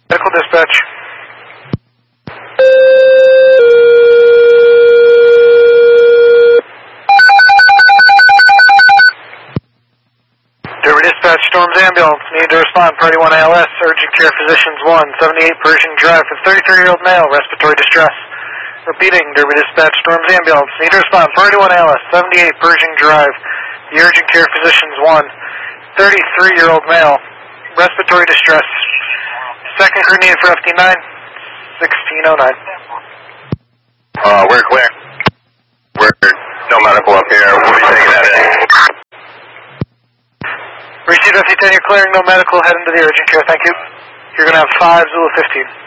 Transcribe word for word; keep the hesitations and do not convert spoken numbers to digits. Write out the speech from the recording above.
Medical dispatch. Derby dispatch, Storms ambulance. Need to respond. Priority one A L S. Urgent care physicians one. seventy-eight Pershing Drive for thirty-three-year-old male. Respiratory distress. Repeating. Derby dispatch, Storms ambulance. Need to respond. Priority one A L S. seventy-eight Pershing Drive. The urgent care physicians one. thirty-three-year-old male. Respiratory distress. Second crew needed for F D nine. sixteen oh nine. Uh, we're clear. We're no medical up here. We'll be taking that in. Receive F D ten, you're clearing, no medical, head into the urgent care, thank you. You're going to have five Zulu fifteen.